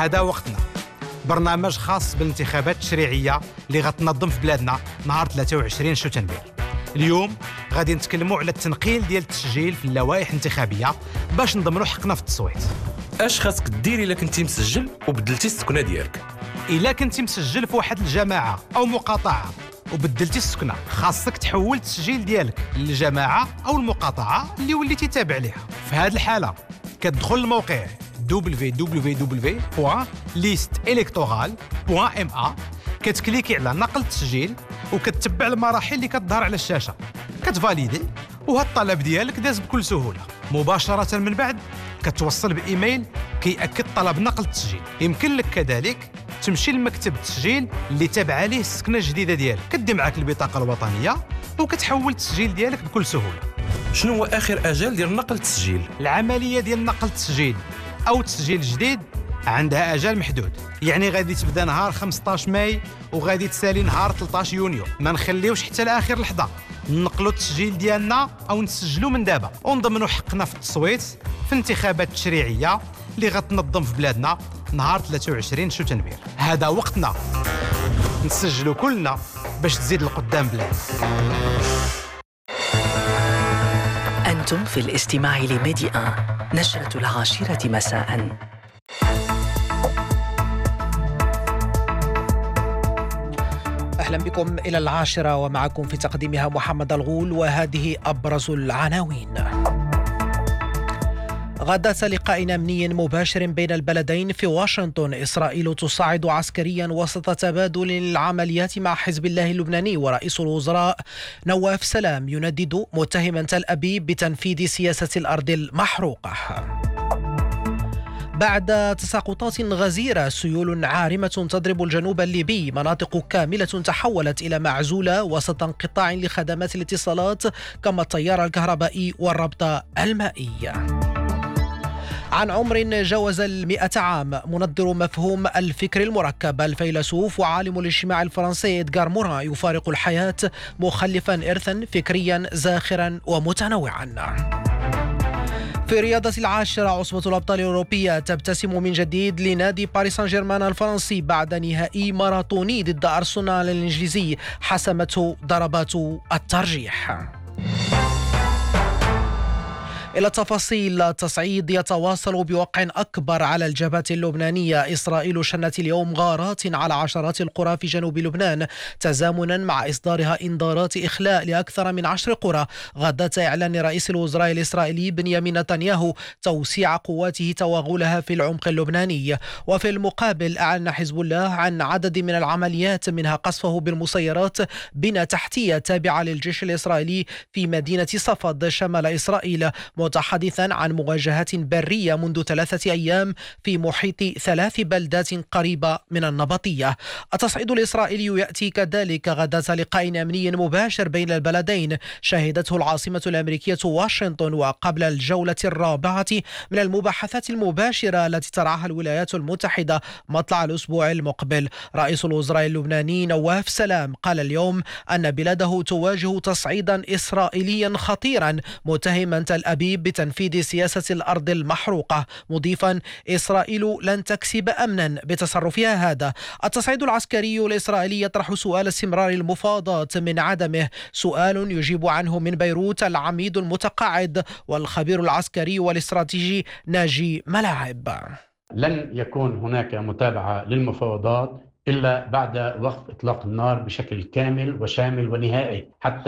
هذا وقتنا، برنامج خاص بالانتخابات التشريعية اللي غتنظم في بلادنا نهار 23 شتنبر. اليوم غادي نتكلموا على التنقيل ديال التسجيل في اللوائح الانتخابية باش نضمنوا حقنا في التصويت. اش خاصك دير الا كنتي مسجل وبدلتي السكنة ديالك؟ الا كنتي مسجل في واحد الجماعة او مقاطعة وبدلتي السكنة، خاصك تحول التسجيل ديالك للجماعة او المقاطعة اللي وليتي تابع ليها. في هذه الحالة كتدخل الموقع www.listeelectorale.ma، كتكليكي على نقل التسجيل وكتتبع المراحل اللي كتظهر على الشاشة، كتفاليدي وهذا الطلب ديالك داز بكل سهولة. مباشرة من بعد كتوصل بإيميل كيأكد طلب نقل التسجيل. يمكن لك كذلك تمشي لمكتب التسجيل اللي تابع عليه السكنة الجديدة ديالك، كدي معك البطاقة الوطنية وكتحول التسجيل ديالك بكل سهولة. شنو هو آخر أجل ديال نقل التسجيل؟ العملية ديال نقل التسجيل أو تسجيل جديد عندها أجل محدود، يعني غادي تبدا نهار 15 ماي وغادي تسالي نهار 13 يونيو. ما نخليوش حتى لآخر لحظة، نقلوا التسجيل ديالنا أو نسجلوا من دابا ونضمنوا حقنا في التصويت في انتخابات التشريعية اللي غتنظم في بلادنا نهار 23 شتنبر. هذا وقتنا نسجلوا كلنا باش تزيد القدام بلاد. أنتم في الاستماع لميدي 1، نشرة 10 مساء. أهلا بكم إلى 10 ومعكم في تقديمها محمد الغول، وهذه أبرز العناوين. غداة لقاء أمني مباشر بين البلدين في واشنطن، إسرائيل تصعد عسكريا وسط تبادل العمليات مع حزب الله اللبناني، ورئيس الوزراء نواف سلام يندد متهما تل أبيب بتنفيذ سياسة الأرض المحروقة. بعد تساقطات غزيرة، سيول عارمة تضرب الجنوب الليبي، مناطق كاملة تحولت إلى معزولة وسط انقطاع لخدمات الاتصالات كما التيار الكهربائي والربط المائي. عن عمر جاوز 100 عام، منظر مفهوم الفكر المركب، الفيلسوف وعالم الاجتماع الفرنسي إدغار موران يفارق الحياة مخلفا إرثا فكريا زاخرا ومتنوعا. في رياضة 10، عصبة الأبطال الأوروبية تبتسم من جديد لنادي باريس سان جيرمان الفرنسي بعد نهائي ماراثوني ضد أرسنال الإنجليزي حسمته ضربات الترجيح. إلى التفاصيل، التصعيد يتواصل بوقع أكبر على الجبهة اللبنانية. إسرائيل شنت اليوم غارات على عشرات القرى في جنوب لبنان تزامنا مع إصدارها إنذارات إخلاء لأكثر من 10 قرى غداة إعلان رئيس الوزراء الإسرائيلي بنيامين نتنياهو توسيع قواته توغلها في العمق اللبناني. وفي المقابل أعلن حزب الله عن عدد من العمليات، منها قصفه بالمسيرات بنى تحتية تابعة للجيش الإسرائيلي في مدينة صفد شمال إسرائيل، متحدثا عن مواجهات برية منذ 3 أيام في محيط 3 بلدات قريبة من النبطية. التصعيد الإسرائيلي يأتي كذلك غداة لقاء أمني مباشر بين البلدين شهدته العاصمة الأمريكية واشنطن، وقبل الجولة الرابعة من المباحثات المباشرة التي ترعاها الولايات المتحدة مطلع الأسبوع المقبل. رئيس الوزراء اللبناني نواف سلام قال اليوم أن بلاده تواجه تصعيدا إسرائيليا خطيرا، متهما تل أبيب بتنفيذ سياسة الأرض المحروقة، مضيفا إسرائيل لن تكسب أمنا بتصرفها هذا. التصعيد العسكري الإسرائيلي يطرح سؤال استمرار المفاوضات من عدمه، سؤال يجيب عنه من بيروت العميد المتقاعد والخبير العسكري والاستراتيجي ناجي ملاعب. لن يكون هناك متابعة للمفاوضات إلا بعد وقف إطلاق النار بشكل كامل وشامل ونهائي، حتى